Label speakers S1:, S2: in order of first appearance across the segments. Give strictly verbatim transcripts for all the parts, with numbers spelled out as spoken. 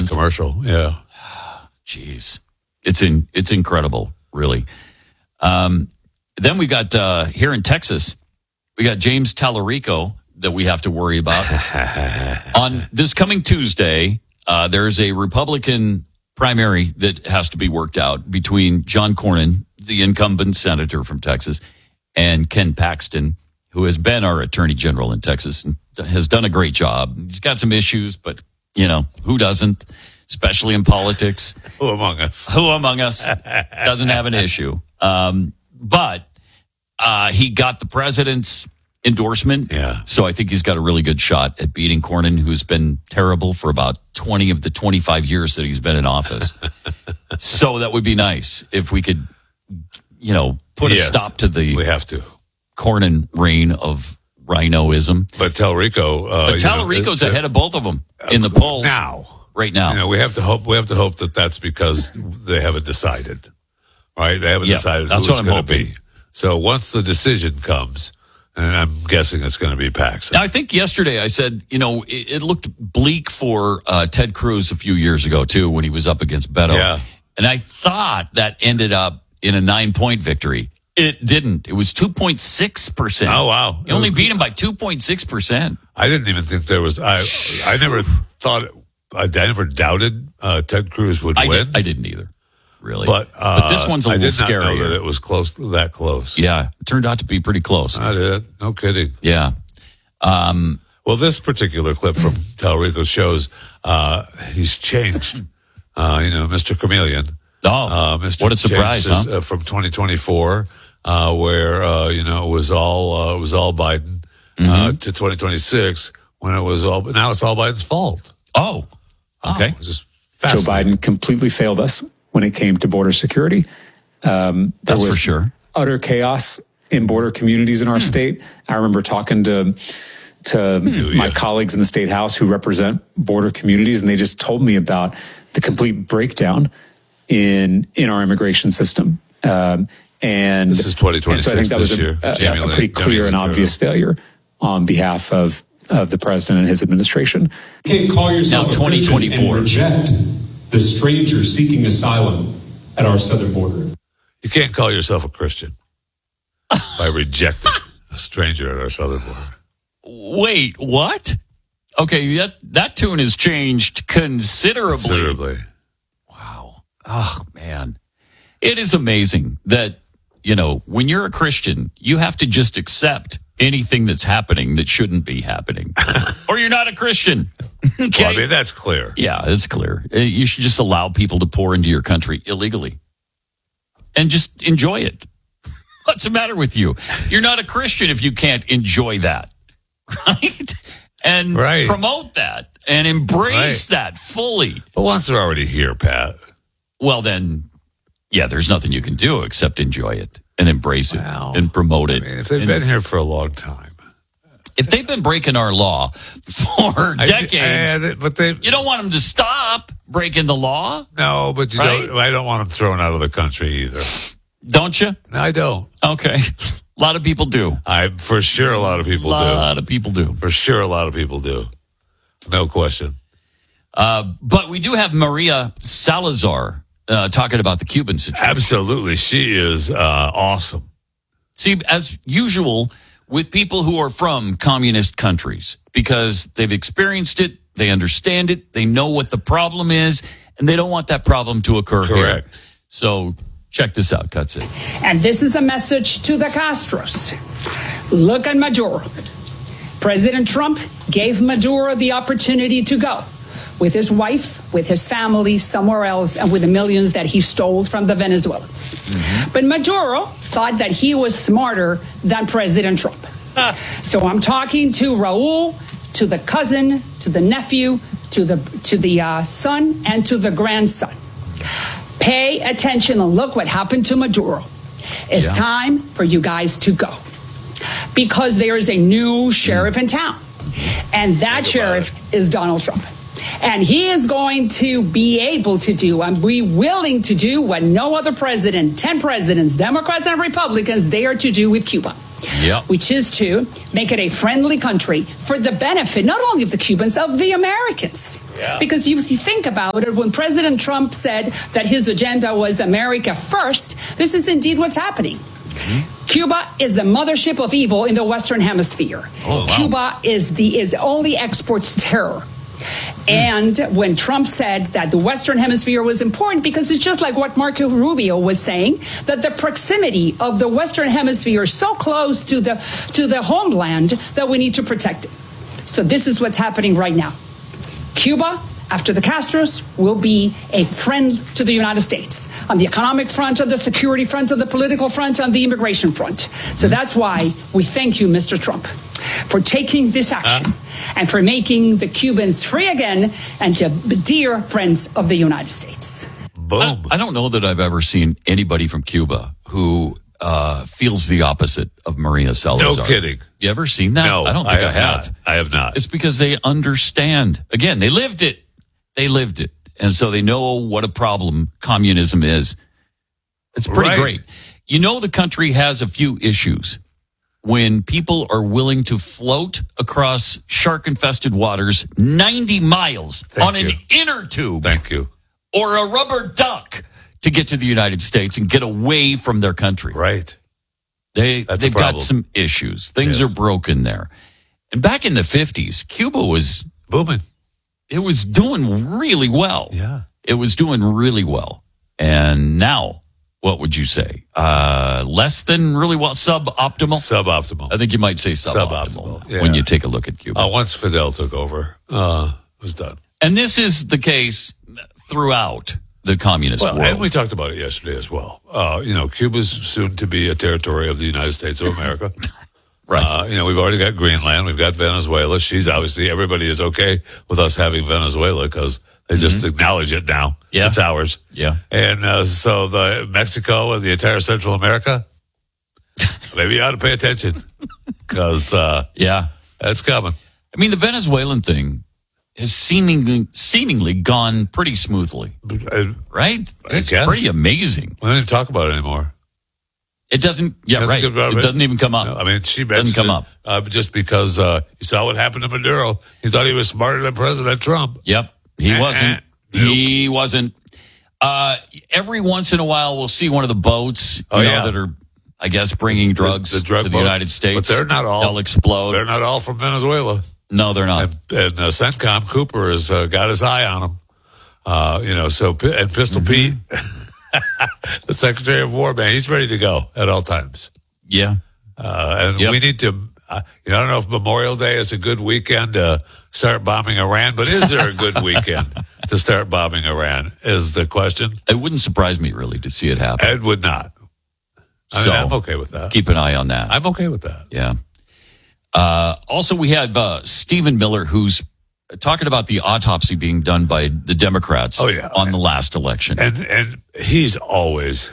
S1: in a commercial. Yeah.
S2: Jeez. It's in, it's incredible, really. Um, then we got, uh, here in Texas, we got James Tallarico that we have to worry about. On this coming Tuesday, uh, there's a Republican primary that has to be worked out between John Cornyn, the incumbent senator from Texas, and Ken Paxton, who has been our attorney general in Texas and has done a great job. He's got some issues, but, you know, who doesn't, especially in politics?
S1: Who among us?
S2: Who among us doesn't have an issue? Um, but uh, he got the president's endorsement.
S1: Yeah.
S2: So I think he's got a really good shot at beating Cornyn, who's been terrible for about twenty of the twenty-five years that he's been in office. So that would be nice if we could, you know, put
S1: yes,
S2: a stop to the
S1: we have to.
S2: Cornyn reign of rhinoism.
S1: But Tallarico, uh,
S2: but Tallarico's
S1: you know,
S2: ahead of both of them in the polls
S1: now.
S2: Right now,
S1: you know, we have to hope. We have to hope that that's because they haven't decided. Right? They haven't
S2: yeah,
S1: decided
S2: that's
S1: who
S2: what
S1: it's
S2: I'm
S1: going to be. So once the decision comes, and I'm guessing it's going to be Paxton.
S2: Now, I think yesterday I said, you know, it, it looked bleak for uh, Ted Cruz a few years ago, too, when he was up against Beto.
S1: Yeah.
S2: And I thought that ended up in a nine-point victory. It didn't. It was two point six percent.
S1: Oh, wow.
S2: You only beat him by two point six percent.
S1: I didn't even think there was, I I never thought, I never doubted uh, Ted Cruz would
S2: I
S1: win.
S2: Did, I didn't either, really.
S1: But, uh,
S2: but this one's a
S1: I
S2: little
S1: did not
S2: scarier.
S1: know that it was close, that close.
S2: Yeah, it turned out to be pretty close.
S1: I did. No kidding.
S2: Yeah. Um,
S1: well, this particular clip from Tallarico shows uh, he's changed. Uh, you know, Mister Chameleon.
S2: Oh,
S1: uh, Mister
S2: what a surprise,
S1: his,
S2: huh?
S1: Uh, from twenty twenty-four, uh, where, uh, you know, it was all, uh, it was all Biden,
S2: mm-hmm.
S1: uh, to twenty twenty-six when it was all, now it's all Biden's fault.
S2: Oh, okay.
S1: Oh, just
S3: Joe Biden completely failed us when it came to border security. Um, there
S2: That's
S3: was
S2: for sure.
S3: Utter chaos in border communities in our
S2: Hmm.
S3: state. I remember talking to to
S1: Hmm.
S3: my
S1: Yeah.
S3: colleagues in the state house who represent border communities, and they just told me about the complete breakdown in in our immigration system. Um, and
S1: This is twenty twenty-six
S3: and so I think that
S1: this
S3: was a,
S1: year.
S3: a,
S1: Jamie
S3: a
S1: Lynn-
S3: pretty
S1: Jamie
S3: clear and
S1: Lynn
S3: obvious failure on behalf of of the president and his administration.
S4: You can't call yourself
S2: Now,
S4: a Christian
S2: twenty twenty-four.
S4: and reject the stranger seeking asylum at our southern border.
S1: You can't call yourself a Christian by rejecting a stranger at our southern border.
S2: Wait, what? Okay, that that tune has changed considerably.
S1: Considerably.
S2: Wow. Oh, man. It is amazing that, you know, when you're a Christian, you have to just accept anything that's happening that shouldn't be happening. Or you're not a Christian. Okay?
S1: Well, I mean, that's clear.
S2: Yeah, it's clear. Uh, You should just allow people to pour into your country illegally and just enjoy it. What's the matter with you? You're not a Christian if you can't enjoy that, right? And
S1: Right.
S2: promote that and embrace
S1: Right.
S2: that fully.
S1: But once they're already here, Pat.
S2: Well, then, yeah, there's nothing you can do except enjoy it and embrace it
S1: Well,
S2: and promote it.
S1: I mean, if they've
S2: And
S1: been here for a long time.
S2: if they've been breaking our law for
S1: I-
S2: decades,
S1: I- I- but they,
S2: you don't want them to stop breaking the law,
S1: no, but you
S2: Right?
S1: don't, I don't want them thrown out of the country either.
S2: don't you?
S1: No, I don't.
S2: Okay. A lot of people do.
S1: I, for sure, a lot of
S2: A
S1: people
S2: lot of people do.
S1: do. For sure, a lot of people do. No question.
S2: Uh, but we do have Maria Salazar uh, talking about the Cuban situation.
S1: Absolutely. She is uh, awesome.
S2: See, as usual with people who are from communist countries, because they've experienced it, they understand it, they know what the problem is, and they don't want that problem to occur here.
S1: Correct.
S2: So check this out, cuts it.
S5: And this is a message to the Castros. Look at Maduro. President Trump gave Maduro the opportunity to go with his wife, with his family, somewhere else, and with the millions that he stole from the Venezuelans. Mm-hmm. But Maduro thought that he was smarter than President Trump. Ah. So I'm talking to Raul, to the cousin, to the nephew, to the to the uh, son, and to the grandson. Pay attention and look what happened to Maduro. It's
S2: Yeah.
S5: time for you guys to go. Because there is a new sheriff in town. And that sheriff is Donald Trump. And he is going to be able to do and be willing to do what no other president, ten presidents, Democrats and Republicans, dare to do with Cuba.
S2: Yep.
S5: Which is to make it a friendly country for the benefit not only of the Cubans, of the Americans.
S1: Yeah.
S5: Because if you think about it, when President Trump said that his agenda was America first, this is indeed what's happening. Mm-hmm. Cuba is the mothership of evil in the Western Hemisphere.
S2: Oh, wow.
S5: Cuba is the is only exports terror. And when Trump said that the Western Hemisphere was important, because it's just like what Marco Rubio was saying, that the proximity of the Western Hemisphere is so close to the to the homeland that we need to protect it. So this is what's happening right now. Cuba, after the Castros, will be a friend to the United States on the economic front, on the security front, on the political front, on the immigration front. So that's why we thank you, Mister Trump, for taking this action uh, and for making the Cubans free again and to dear friends of the United States.
S1: Boom.
S2: I, I don't know that I've ever seen anybody from Cuba who uh, feels the opposite of Maria Salazar.
S1: No kidding.
S2: You ever seen that?
S1: No,
S2: I don't think I
S1: I have.
S2: have.
S1: Not. I have not.
S2: It's because they understand. Again, they lived it. They lived it. And so they know what a problem communism is. It's pretty
S1: Right.
S2: great. You know, the country has a few issues. When people are willing to float across shark-infested waters ninety miles
S1: Thank
S2: on
S1: you.
S2: an inner tube
S1: Thank you.
S2: or a rubber duck to get to the United States and get away from their country.
S1: Right.
S2: They,
S1: That's a
S2: they've got
S1: problem.
S2: some issues. Things
S1: Yes.
S2: are broken there. And back in the fifties, Cuba was,
S1: Booming.
S2: it was doing really well.
S1: Yeah.
S2: It was doing really well. And now, what would you say? Uh, less than really well, suboptimal?
S1: Suboptimal.
S2: I think you might say suboptimal,
S1: Suboptimal, yeah.
S2: when you take a look at Cuba.
S1: Uh, once Fidel took over, uh, it was done.
S2: And this is the case throughout the communist
S1: Well,
S2: world.
S1: and we talked about it yesterday as well. Uh, you know, Cuba's soon to be a territory of the United States of America.
S2: Right.
S1: Uh, you know, we've already got Greenland. We've got Venezuela. She's obviously, everybody is okay with us having Venezuela because they just
S2: Mm-hmm.
S1: acknowledge it now.
S2: Yeah.
S1: It's ours.
S2: Yeah.
S1: And uh, so the Mexico and the entire Central America, maybe you ought to pay attention because uh,
S2: Yeah.
S1: that's coming.
S2: I mean, the Venezuelan thing has seemingly seemingly gone pretty smoothly,
S1: I,
S2: right?
S1: I
S2: It's
S1: guess.
S2: pretty amazing.
S1: we don't even talk about it anymore.
S2: It doesn't, yeah,
S1: Doesn't
S2: right.
S1: get about
S2: It
S1: it.
S2: doesn't even come up.
S1: No, I mean, she
S2: Doesn't
S1: mentioned
S2: come
S1: it,
S2: up.
S1: uh, just because uh, you saw what happened to Maduro. He thought he was smarter than President Trump.
S2: Yep. He
S1: Uh-uh.
S2: wasn't. He wasn't. Uh, every once in a while, we'll see one of the boats, you
S1: Oh,
S2: know,
S1: yeah.
S2: that are, I guess, bringing drugs
S1: the drug
S2: to the
S1: boats.
S2: United States.
S1: But they're not all.
S2: They'll explode.
S1: They're not all from Venezuela.
S2: No, they're not.
S1: And, and uh, CENTCOM Cooper has uh, got his eye on them. Uh, you know, so and Pistol
S2: Mm-hmm.
S1: Pete, the Secretary of War, man, he's ready to go at all times.
S2: Yeah.
S1: Uh, and
S2: Yep.
S1: we need to. Uh, you know, I don't know if Memorial Day is a good weekend to start bombing Iran, but is there a good weekend to start bombing Iran? Is the question.
S2: It wouldn't surprise me, really, to see it happen.
S1: Ed would not. I mean,
S2: So,
S1: I'm okay with that.
S2: Keep an eye on that.
S1: I'm okay with that.
S2: Yeah. Uh, also, we have uh, Stephen Miller, who's talking about the autopsy being done by the Democrats
S1: Oh, yeah.
S2: on the last election.
S1: And and he's always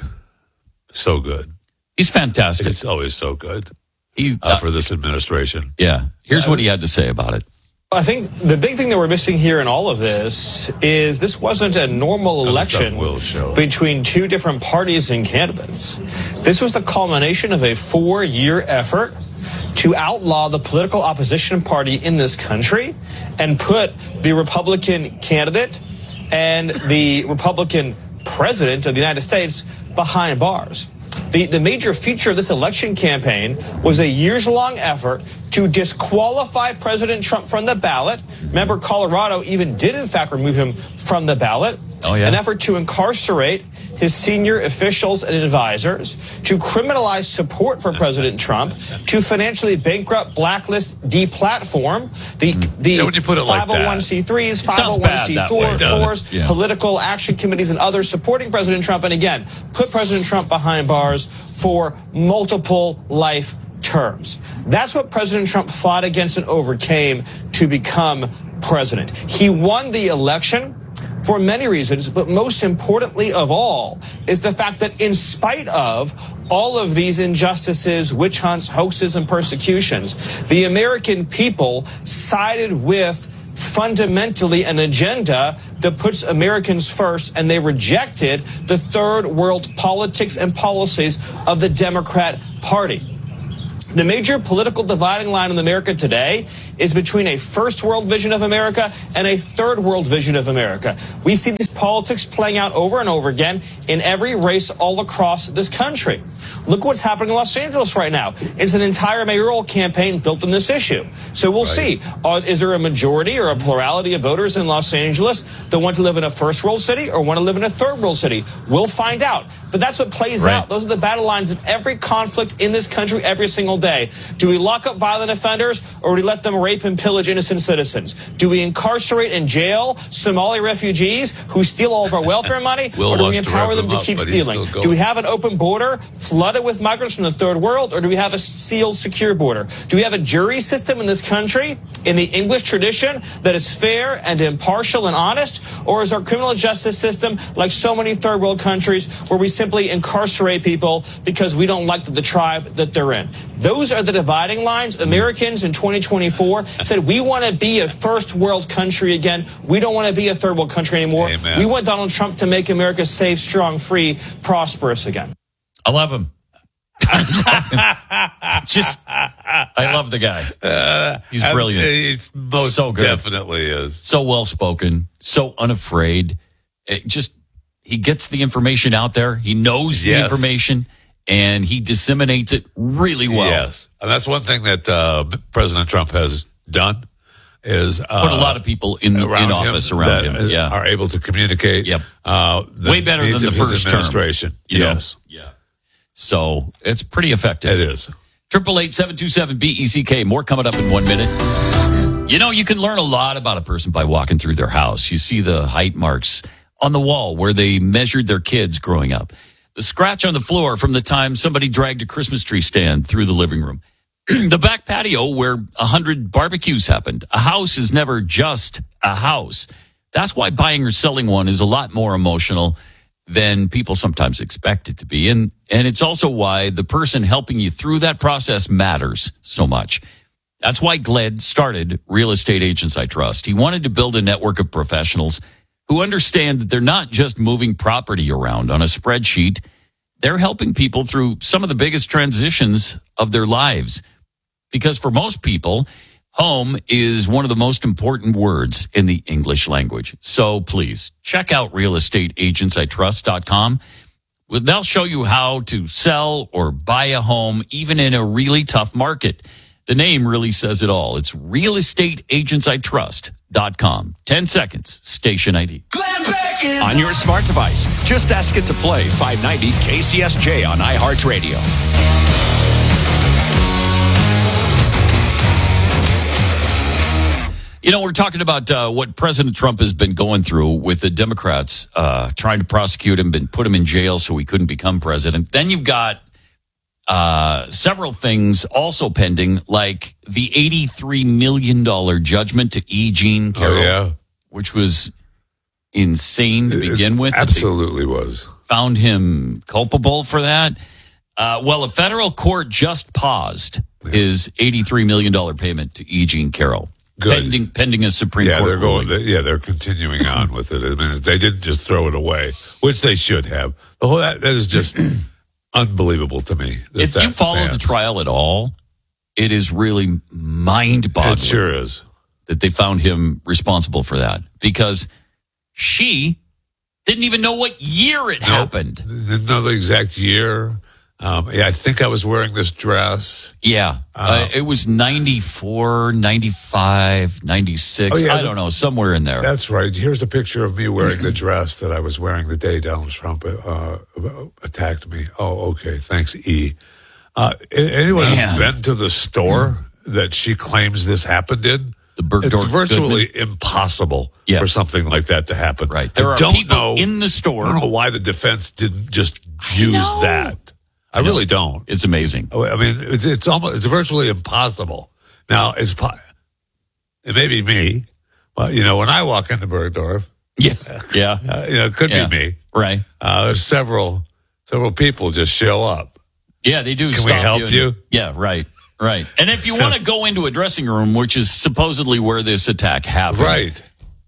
S1: so good.
S2: He's fantastic.
S1: He's always so good
S2: He's,
S1: uh, for this administration.
S2: yeah. Here's what he had to say about it.
S6: I think the big thing that we're missing here in all of this is this wasn't a normal election
S1: will show.
S6: between two different parties and candidates. This was the culmination of a four-year effort to outlaw the political opposition party in this country and put the Republican candidate and the Republican president of the United States behind bars. The, the major feature of this election campaign was a years-long effort to disqualify President Trump from the ballot. Remember, Colorado even did, in fact, remove him from the ballot.
S2: Oh, yeah.
S6: An effort to incarcerate his senior officials and advisors, to criminalize support for President Trump, to financially bankrupt, blacklist, deplatform the, the
S1: Yeah, when you put it like
S6: five oh one c threes,
S2: It sounds bad that way, doesn't it?
S6: five oh one c fours,
S2: Yeah.
S6: political action committees, and others supporting President Trump, and again, put President Trump behind bars for multiple life terms. That's what President Trump fought against and overcame to become president. He won the election for many reasons, but most importantly of all is the fact that in spite of all of these injustices, witch hunts, hoaxes, and persecutions, the American people sided with fundamentally an agenda that puts Americans first, and they rejected the third world politics and policies of the Democrat Party. The major political dividing line in America today is between a first world vision of America and a third world vision of America. We see these politics playing out over and over again in every race all across this country. Look what's happening in Los Angeles right now. It's an entire mayoral campaign built on this issue. So we'll right. see. Uh, is there a majority or a plurality of voters in Los Angeles that want to live in a first world city or want to live in a third world city? We'll find out. But that's what plays right. out. Those are the battle lines of every conflict in this country every single day. Do we lock up violent offenders or do we let them rape and pillage innocent citizens? Do we incarcerate and jail Somali refugees who steal all of our welfare money?
S1: Will
S6: or do we empower them to
S1: up,
S6: keep stealing? Do we have an open border flooded with migrants from the third world, or do we have a sealed, secure border? Do we have a jury system in this country in the English tradition that is fair and impartial and honest? Or is our criminal justice system like so many third world countries where we simply incarcerate people because we don't like the, the tribe that they're in? Those are the dividing lines. Americans in twenty twenty-four said we want to be a first world country again. We don't want to be a third world country anymore.
S1: Amen.
S6: We want Donald Trump to make America safe, strong, free, prosperous again.
S2: I love him. Just, I love the guy. He's brilliant.
S1: It's most
S2: so good.
S1: Definitely is.
S2: So well spoken, so unafraid. It just, he gets the information out there. He knows
S1: Yes.
S2: the information and he disseminates it really well.
S1: Yes. And that's one thing that uh, President Trump has done is uh,
S2: Put a lot of people in, the, in office around him.
S1: that
S2: Yeah.
S1: are able to communicate.
S2: Yep.
S1: Uh, the
S2: Way better
S1: needs
S2: than the
S1: of his
S2: first term,
S1: administration.
S2: you know?
S1: Yes.
S2: Yeah. So it's pretty effective.
S1: It is.
S2: Triple eight seven two seven B E C K. More coming up in one minute. You know, you can learn a lot about a person by walking through their house. You see the height marks on the wall where they measured their kids growing up. The scratch on the floor from the time somebody dragged a Christmas tree stand through the living room. The back patio where a hundred barbecues happened. A house is never just a house. That's why buying or selling one is a lot more emotional than people sometimes expect it to be. And and it's also why the person helping you through that process matters so much. That's why Gled started Real Estate Agents I Trust. He wanted to build a network of professionals who understand that they're not just moving property around on a spreadsheet. They're helping people through some of the biggest transitions of their lives. Because for most people, home is one of the most important words in the English language. So please check out real estate agents I trust dot com. They'll show you how to sell or buy a home, even in a really tough market. The name really says it all. It's real estate agents I trust dot com. ten seconds, station I D.
S7: On your smart device, just ask it to play five ninety K C S J on iHeartRadio.
S2: You know, we're talking about uh, what President Trump has been going through with the Democrats uh, trying to prosecute him and put him in jail so he couldn't become president. Then you've got uh, several things also pending, like the eighty-three million dollars judgment to E. Jean Carroll,
S1: Oh, yeah.
S2: which was insane to begin with.
S1: It absolutely was.
S2: Found him culpable for that. Uh, well, a federal court just paused
S1: Yeah.
S2: his eighty-three million dollars payment to E. Jean Carroll.
S1: Good.
S2: Pending, pending a Supreme
S1: Yeah,
S2: Court
S1: they're going.
S2: ruling.
S1: They, yeah, they're continuing on with it. I mean, they didn't just throw it away, which they should have. The whole that, that is just unbelievable to me. That
S2: If
S1: that
S2: you follow
S1: stands.
S2: the trial at all, it is really mind-boggling
S1: it sure is.
S2: that they found him responsible for that, because she didn't even know what year it happened.
S1: Didn't know the exact year. Um, yeah, I think I was wearing this dress.
S2: Yeah, uh, it was ninety-four, ninety-five, ninety-six.
S1: Oh, yeah,
S2: I don't know, somewhere in there.
S1: That's right. Here's a picture of me wearing the dress that I was wearing the day Donald Trump uh, attacked me. Oh, okay. Thanks, E. Uh, anyone who's
S2: Man.
S1: been to the store that she claims this happened in,
S2: The Bergdorf
S1: it's virtually
S2: Goodman.
S1: impossible
S2: Yeah.
S1: for something like that to happen.
S2: Right. There
S1: I
S2: are
S1: don't
S2: people
S1: know,
S2: in the
S1: I
S2: store.
S1: don't know why the defense didn't just use
S2: know.
S1: that. I really don't.
S2: It's amazing.
S1: I mean, it's, it's almost it's virtually impossible. Now, it's po- it may be me, but you know, when I walk into Bergdorf,
S2: Yeah, yeah,
S1: uh, you know, it could
S2: yeah.
S1: be me.
S2: Right.
S1: Uh, there's several several people just show up.
S2: Yeah, they do.
S1: Can
S2: stop
S1: we help
S2: and-
S1: you?
S2: Yeah, right, right. And if you
S1: So-
S2: want to go into a dressing room, which is supposedly where this attack happened,
S1: Right.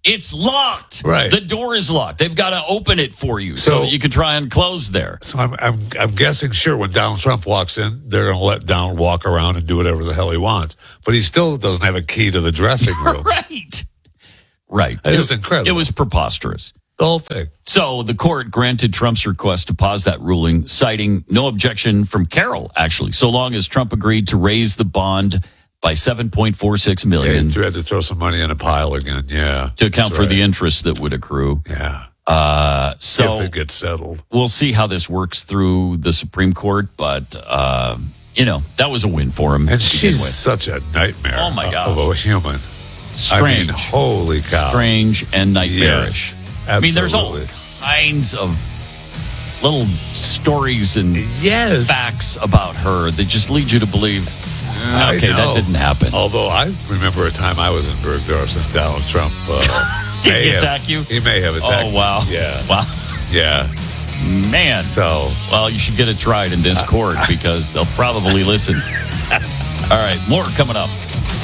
S2: It's locked.
S1: Right.
S2: The door is locked. They've got to open it for you so,
S1: So-
S2: that you can try and close there.
S1: So I'm, I'm, I'm guessing, sure, when Donald Trump walks in, they're going to let Donald walk around and do whatever the hell he wants. But he still doesn't have a key to the dressing room.
S2: Right. Right.
S1: It
S2: It
S1: was incredible.
S2: It was preposterous.
S1: The whole thing.
S2: So the court granted Trump's request to pause that ruling, citing no objection from Carroll, actually, so long as Trump agreed to raise the bond by seven point four six
S1: Yeah,
S2: million
S1: he had to throw some money in a pile again. Yeah.
S2: to account
S1: That's
S2: for
S1: right.
S2: the interest that would accrue.
S1: Yeah.
S2: Uh, so
S1: if it gets settled.
S2: we'll see how this works through the Supreme Court, but uh, you know, that was a win for him.
S1: And
S2: to begin
S1: she's
S2: with.
S1: such a nightmare
S2: Oh, my
S1: of a human.
S2: strange,
S1: I mean, holy cow.
S2: strange and nightmarish.
S1: Yes,
S2: I mean, there's all
S1: absolutely.
S2: kinds of little stories and
S1: Yes.
S2: facts about her that just lead you to believe,
S1: I
S2: okay, that
S1: know.
S2: didn't happen.
S1: Although I remember a time I was in Bergdorf and Donald Trump uh,
S2: Did
S1: may
S2: he
S1: have-
S2: attack you?
S1: He may have attacked
S2: Oh,
S1: me.
S2: wow.
S1: Yeah.
S2: Wow.
S1: Yeah.
S2: Man.
S1: So,
S2: Well, you should get it tried in this court because they'll probably listen. All right, more coming up.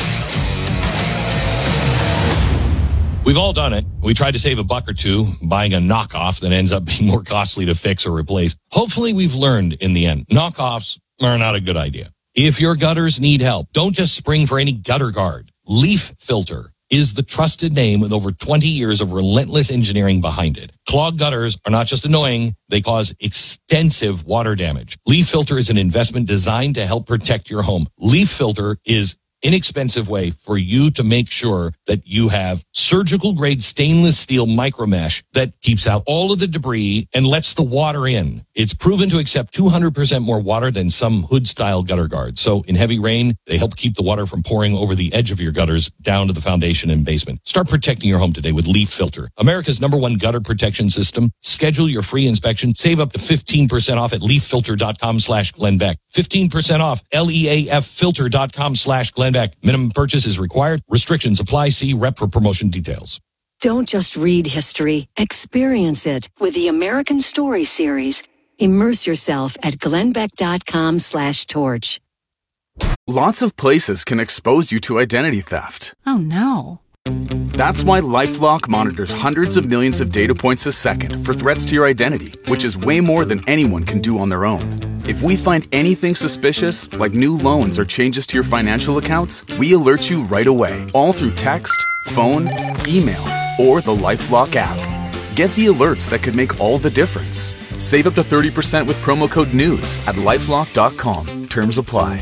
S8: We've all done it. We tried to save a buck or two buying a knockoff that ends up being more costly to fix or replace. Hopefully we've learned in the end. Knockoffs are not a good idea. If your gutters need help, don't just spring for any gutter guard. Leaf Filter is the trusted name with over twenty years of relentless engineering behind it. Clogged gutters are not just annoying, they cause extensive water damage. Leaf Filter is an investment designed to help protect your home. Leaf Filter is inexpensive way for you to make sure that you have surgical grade stainless steel micro mesh that keeps out all of the debris and lets the water in. It's proven to accept two hundred percent more water than some hood style gutter guards. So in heavy rain, they help keep the water from pouring over the edge of your gutters down to the foundation and basement. Start protecting your home today with Leaf Filter, America's number one gutter protection system. Schedule your free inspection. Save up to fifteen percent off at leaffilter.com slash Glenn Beck. fifteen percent off L E A F filter.com slash Glenn Beck. Minimum purchase is required. Restrictions apply. See rep for promotion details.
S9: Don't just read history, experience it with the American Story series. Immerse yourself at glennbeck.com slash torch.
S10: Lots of places can expose you to identity theft.
S11: Oh no.
S10: That's why LifeLock monitors hundreds of millions of data points a second for threats to your identity, which is way more than anyone can do on their own. If we find anything suspicious, like new loans or changes to your financial accounts, we alert you right away, all through text, phone, email, or the LifeLock app. Get the alerts that could make all the difference. Save up to thirty percent with promo code NEWS at lifelock dot com. Terms apply.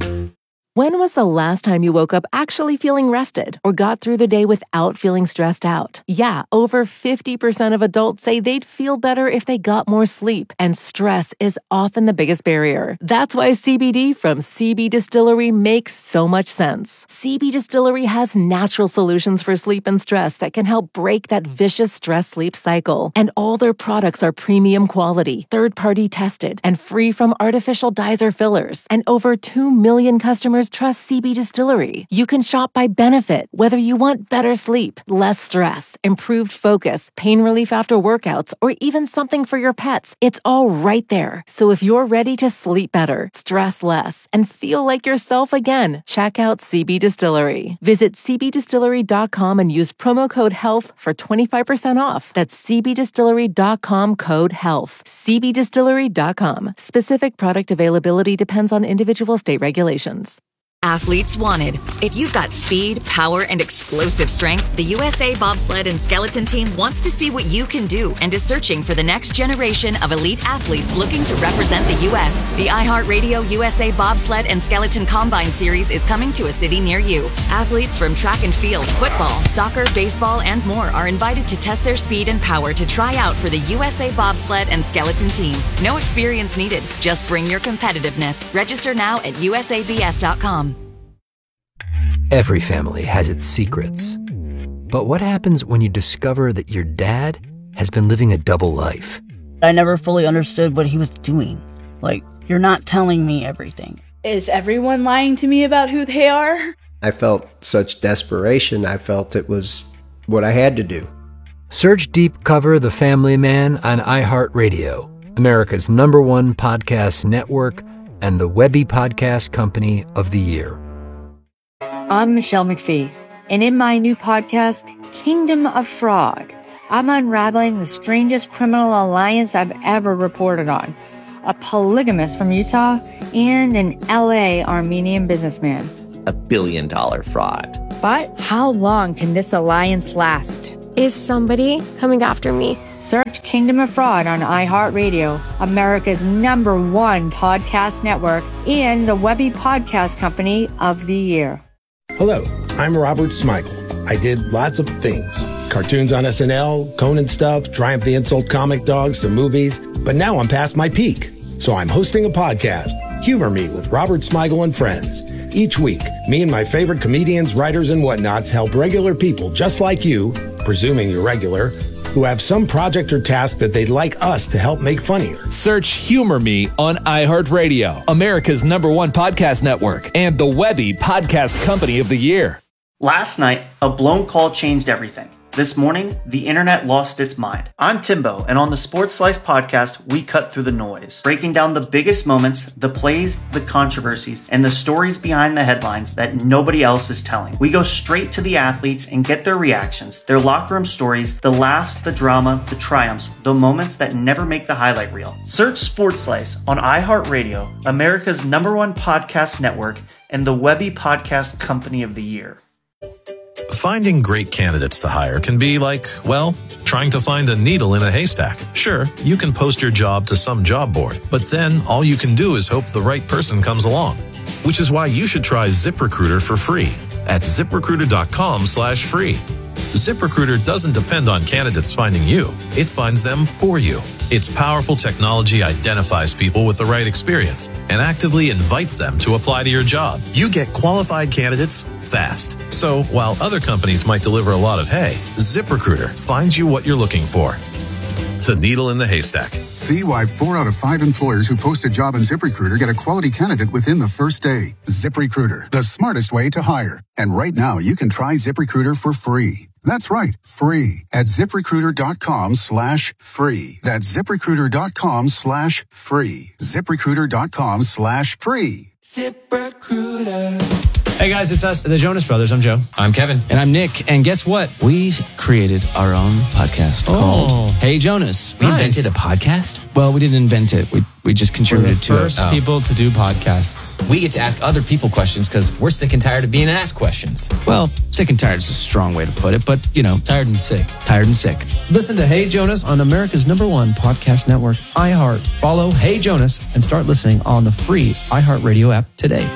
S12: When was the last time you woke up actually feeling rested or got through the day without feeling stressed out? Yeah, over fifty percent of adults say they'd feel better if they got more sleep, and stress is often the biggest barrier. That's why C B D from C B Distillery makes so much sense. C B Distillery has natural solutions for sleep and stress that can help break that vicious stress-sleep cycle. And all their products are premium quality, third-party tested, and free from artificial dyes or fillers. And over two million customers trust C B Distillery. You can shop by benefit, whether you want better sleep, less stress, improved focus, pain relief after workouts, or even something for your pets. It's all right there. So if you're ready to sleep better, stress less, and feel like yourself again, check out C B Distillery. Visit c b distillery dot com and use promo code HEALTH for twenty-five percent off. That's c b distillery dot com code HEALTH. c b distillery dot com. Specific product availability depends on individual state regulations.
S13: Athletes wanted. If you've got speed, power, and explosive strength, the U S A Bobsled and Skeleton Team wants to see what you can do and is searching for the next generation of elite athletes looking to represent the U S. The iHeartRadio U S A Bobsled and Skeleton Combine Series is coming to a city near you. Athletes from track and field, football, soccer, baseball, and more are invited to test their speed and power to try out for the U S A Bobsled and Skeleton Team. No experience needed. Just bring your competitiveness. Register now at u s a b s dot com.
S14: Every family has its secrets. But what happens when you discover that your dad has been living a double life?
S11: I never fully understood what he was doing. Like, you're not telling me everything.
S15: Is everyone lying to me about who they are?
S16: I felt such desperation. I felt it was what I had to do.
S14: Search Deep Cover The Family Man on iHeartRadio, America's number one podcast network and the Webby Podcast Company of the Year.
S17: I'm Michelle McPhee, and in my new podcast, Kingdom of Fraud. I'm unraveling the strangest criminal alliance I've ever reported on. A polygamist from Utah and an L A Armenian businessman.
S18: A billion dollar fraud.
S17: But how long can this alliance last?
S19: Is somebody coming after me?
S17: Search Kingdom of Fraud on iHeartRadio, America's number one podcast network, and the Webby Podcast Company of the Year.
S20: Hello, I'm Robert Smigel. I did lots of things. Cartoons on S N L, Conan stuff, Triumph the Insult comic dogs, some movies. But now I'm past my peak. So I'm hosting a podcast, Humor Me with Robert Smigel and Friends. Each week, me and my favorite comedians, writers, and whatnots help regular people just like you, presuming you're regular, who have some project or task that they'd like us to help make funnier.
S21: Search Humor Me on iHeartRadio, America's number one podcast network, and the Webby Podcast Company of the Year.
S22: Last night, a blown call changed everything. This morning, the internet lost its mind. I'm Timbo, and on the Sports Slice podcast, we cut through the noise, breaking down the biggest moments, the plays, the controversies, and the stories behind the headlines that nobody else is telling. We go straight to the athletes and get their reactions, their locker room stories, the laughs, the drama, the triumphs, the moments that never make the highlight reel. Search Sports Slice on iHeartRadio, America's number one podcast network, and the Webby Podcast Company of the Year.
S23: Finding great candidates to hire can be like, well, trying to find a needle in a haystack. Sure, you can post your job to some job board, but then all you can do is hope the right person comes along. Which is why you should try ZipRecruiter for free at ZipRecruiter.com slash free. ZipRecruiter doesn't depend on candidates finding you. It finds them for you. Its powerful technology identifies people with the right experience and actively invites them to apply to your job. You get qualified candidates fast. So while other companies might deliver a lot of hay, ZipRecruiter finds you what you're looking for. The needle in the haystack.
S24: See why four out of five employers who post a job on ZipRecruiter get a quality candidate within the first day. ZipRecruiter, the smartest way to hire. And right now, you can try ZipRecruiter for free. That's right, free at ZipRecruiter.com slash free. That's ZipRecruiter.com slash free. ZipRecruiter.com slash free.
S25: ZipRecruiter. Hey guys, it's us, the Jonas Brothers. I'm Joe. I'm Kevin. And I'm Nick. And guess what? We created our own podcast oh. called Hey Jonas.
S26: We nice. invented a podcast?
S25: Well, we didn't invent it. We we just contributed to it.
S26: We're the first
S25: oh.
S26: people to do podcasts. We get to ask other people questions because we're sick and tired of being asked questions.
S25: Well, sick and tired is a strong way to put it, but, you know.
S26: Tired and sick.
S25: Tired and sick. Listen to Hey Jonas on America's number one podcast network, iHeart. Follow Hey Jonas and start listening on the free iHeartRadio app today.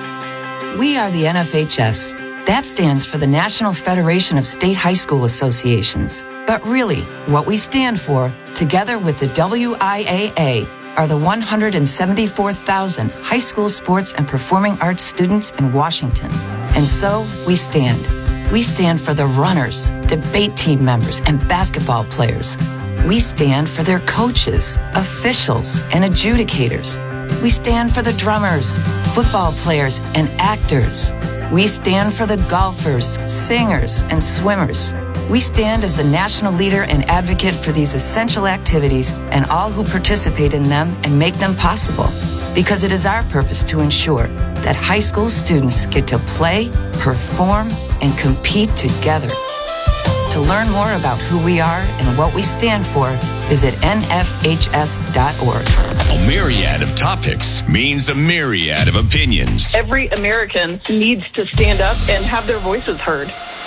S27: We are the N F H S. That stands for the National Federation of State High School Associations. But really, what we stand for, together with the W I A A, are the one hundred seventy-four thousand high school sports and performing arts students in Washington. And so, we stand. We stand for the runners, debate team members, and basketball players. We stand for their coaches, officials, and adjudicators. We stand for the drummers, football players, and actors. We stand for the golfers, singers, and swimmers. We stand as the national leader and advocate for these essential activities and all who participate in them and make them possible. Because it is our purpose to ensure that high school students get to play, perform, and compete together. To learn more about who we are and what we stand for, visit N F H S dot org.
S7: A myriad of topics means a myriad of opinions.
S28: Every American needs to stand up and have their voices heard.